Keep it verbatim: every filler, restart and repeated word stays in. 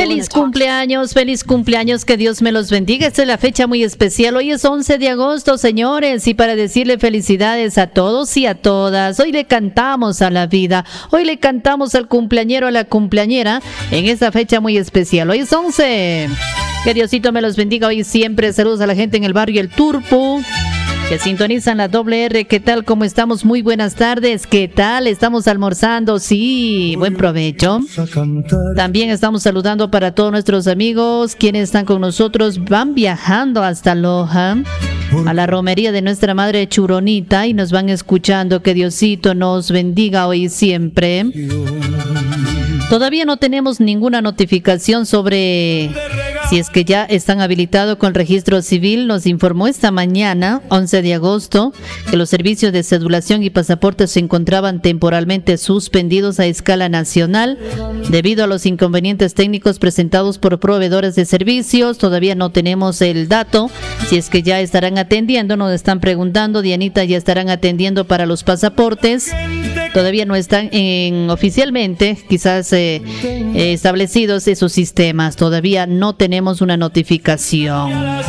Feliz cumpleaños, feliz cumpleaños, que Dios me los bendiga. Esta es la fecha muy especial. Hoy es once de agosto, señores, y para decirle felicidades a todos y a todas. Hoy le cantamos a la vida, hoy le cantamos al cumpleañero, a la cumpleañera, en esta fecha muy especial. Hoy es once. Que Diosito me los bendiga hoy siempre. Saludos a la gente en el barrio El Turpo, que sintonizan la doble R. ¿Qué tal? ¿Cómo estamos? Muy buenas tardes. ¿Qué tal? ¿Estamos almorzando? Sí, buen provecho. También estamos saludando para todos nuestros amigos quienes están con nosotros. Van viajando hasta Loja, a la romería de nuestra madre Churonita, y nos van escuchando. Que Diosito nos bendiga hoy y siempre. Todavía no tenemos ninguna notificación sobre si es que ya están habilitados con el registro civil. Nos informó esta mañana, once de agosto, que los servicios de cedulación y pasaportes se encontraban temporalmente suspendidos a escala nacional debido a los inconvenientes técnicos presentados por proveedores de servicios. Todavía no tenemos el dato si es que ya estarán atendiendo. Nos están preguntando, Dianita, ya estarán atendiendo para los pasaportes. Todavía no están en, oficialmente quizás eh, eh, establecidos esos sistemas. Todavía no tenemos una notificación.